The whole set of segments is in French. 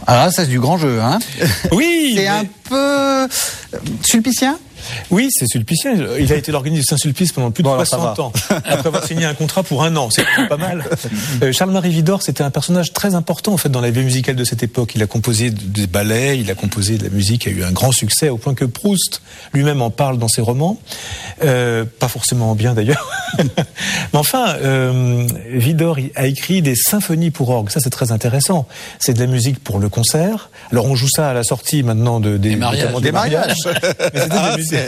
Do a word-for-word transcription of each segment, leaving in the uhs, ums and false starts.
Ah, ça c'est du grand jeu, hein. Oui. C'est mais... un peu sulpicien. Oui, c'est Sulpicien. Il a été l'organisme de Saint-Sulpice pendant plus de bon, soixante ans. Après avoir signé un contrat pour un an. C'est pas mal. Euh, Charles-Marie Widor, c'était un personnage très important, en fait, dans la vie musicale de cette époque. Il a composé des ballets, il a composé de la musique, il a eu un grand succès, au point que Proust lui-même en parle dans ses romans. Euh, pas forcément bien, d'ailleurs. Mais enfin, euh, Widor a écrit des symphonies pour orgue. Ça, c'est très intéressant. C'est de la musique pour le concert. Alors, on joue ça à la sortie, maintenant, de, des, des mariages. Des mariages. Mais c'était ah, des musiques.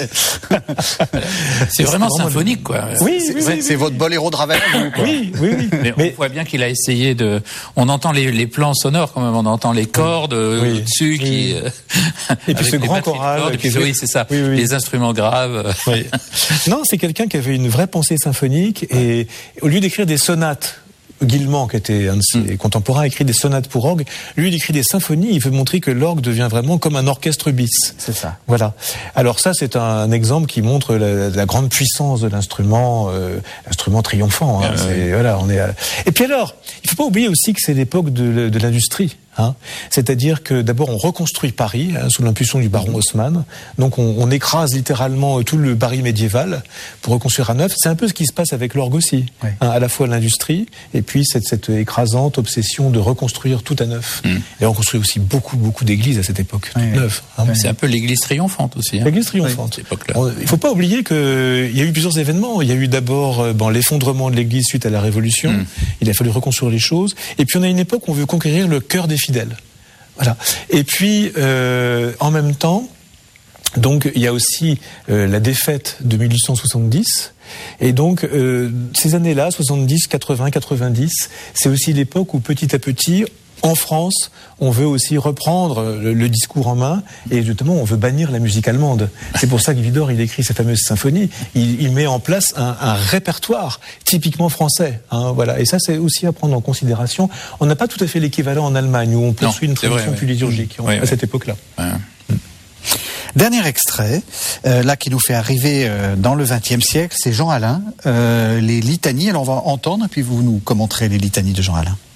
C'est vraiment symphonique, quoi. Oui, c'est, oui, oui, c'est oui. votre boléro de Ravel. Quoi. Oui, oui, oui. Mais, Mais on voit bien qu'il a essayé de. On entend les, les plans sonores quand même. On entend les cordes oui. au-dessus oui. qui. Et puis ce grand choral. Cordes, puis, oui, c'est ça. Oui, oui. Les instruments graves. Oui. Non, c'est quelqu'un qui avait une vraie pensée symphonique et au lieu d'écrire des sonates. Guillemant, qui était un de ses mmh. contemporains, écrit des sonates pour orgue. Lui, il écrit des symphonies. Il veut montrer que l'orgue devient vraiment comme un orchestre bis. C'est ça. Voilà. Alors ça, c'est un exemple qui montre la, la grande puissance de l'instrument, euh, l'instrument triomphant. Hein. Ah, c'est, oui. Voilà, on est. À... Et puis alors, il faut pas oublier aussi que c'est l'époque de, de l'industrie. Hein. C'est-à-dire que d'abord on reconstruit Paris hein, sous l'impulsion du baron Haussmann. Donc on, on écrase littéralement tout le Paris médiéval pour reconstruire à neuf. C'est un peu ce qui se passe avec l'orgue aussi. Oui. Hein, à la fois l'industrie et puis cette, cette écrasante obsession de reconstruire tout à neuf. Mm. Et on construit aussi beaucoup beaucoup d'églises à cette époque, oui, toutes oui. neuves. Hein. C'est un peu l'église triomphante aussi. Hein. L'église triomphante. Oui, on, il ne faut pas oublier qu'il y a eu plusieurs événements. Il y a eu d'abord bon, l'effondrement de l'église suite à la Révolution. Mm. Il a fallu reconstruire les choses. Et puis on a une époque où on veut conquérir le cœur des fidèles. Voilà. Et puis, euh, en même temps, donc il y a aussi euh, la défaite de mille huit cent soixante-dix. Et donc, euh, ces années-là, soixante-dix, quatre-vingts, quatre-vingt-dix, c'est aussi l'époque où petit à petit, en France, on veut aussi reprendre le, le discours en main et justement on veut bannir la musique allemande. C'est pour ça que Widor, il écrit sa fameuse symphonie. Il, il met en place un, un répertoire typiquement français. Hein, voilà. Et ça, c'est aussi à prendre en considération. On n'a pas tout à fait l'équivalent en Allemagne où on poursuit non, une tradition vrai, plus ouais. liturgique mmh. ouais, à ouais. cette époque-là. Ouais. Mmh. Dernier extrait, euh, là qui nous fait arriver euh, dans le vingtième siècle, c'est Jean Alain, euh, les litanies. Alors on va entendre et puis vous nous commenterez les litanies de Jean Alain.